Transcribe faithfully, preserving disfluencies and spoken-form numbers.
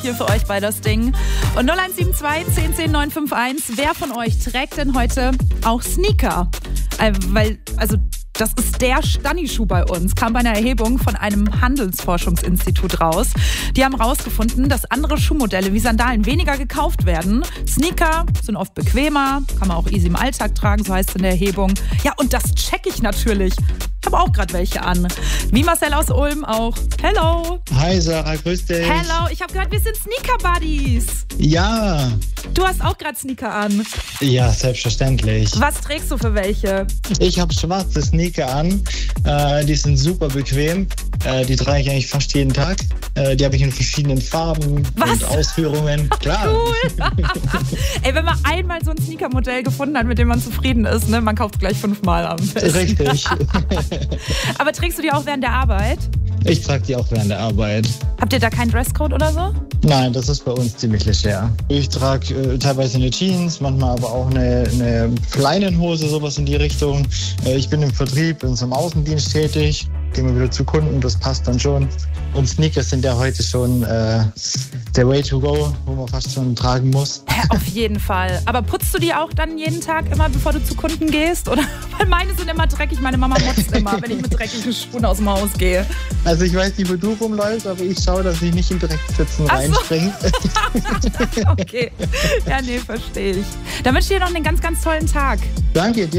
hier für euch bei das Ding. Und null eins sieben zwei, zehn zehn, neun fünf eins, wer von euch trägt denn heute auch Sneaker? Äh, weil, also das ist der Stani-Schuh bei uns, kam bei einer Erhebung von einem Handelsforschungsinstitut raus. Die haben rausgefunden, dass andere Schuhmodelle wie Sandalen weniger gekauft werden. Sneaker sind oft bequemer, kann man auch easy im Alltag tragen, so heißt es in der Erhebung. Ja, und das check ich natürlich. Ich habe auch gerade welche an. Wie Marcel aus Ulm auch. Hello. Hi Sarah, grüß dich. Hello, ich habe gehört, wir sind Sneaker-Buddies. Ja. Du hast auch gerade Sneaker an. Ja, selbstverständlich. Was trägst du für welche? Ich habe schwarze Sneaker an. Äh, die sind super bequem. Äh, die trage ich eigentlich fast jeden Tag. Äh, die habe ich in verschiedenen Farben Was? und Ausführungen. Klar. Cool. Ey, wenn man einmal so ein Sneaker-Modell gefunden hat, mit dem man zufrieden ist, ne, man kauft gleich fünfmal am besten. Richtig. Aber trägst du die auch während der Arbeit? Ich trage die auch während der Arbeit. Habt ihr da keinen Dresscode oder so? Nein, das ist bei uns ziemlich leger. Ich trage äh, teilweise eine Jeans, manchmal aber auch eine, eine Leinenhose, sowas in die Richtung. Äh, ich bin im Vertrieb, in so einem Außendienst tätig. Gehen wir wieder zu Kunden, das passt dann schon. Und Sneakers sind ja heute schon äh, der Way to go, wo man fast schon tragen muss. Ja, auf jeden Fall. Aber putzt du die auch dann jeden Tag immer, bevor du zu Kunden gehst? Oder? Weil meine sind immer dreckig. Meine Mama motzt immer, wenn ich mit dreckigen Schuhen aus dem Haus gehe. Also ich weiß nicht, wo du rumläufst, aber ich schaue, dass ich nicht im Dreckpfützen Ach so. reinspringe. Okay. Ja, nee, verstehe ich. Dann wünsche ich dir noch einen ganz, ganz tollen Tag. Danke dir.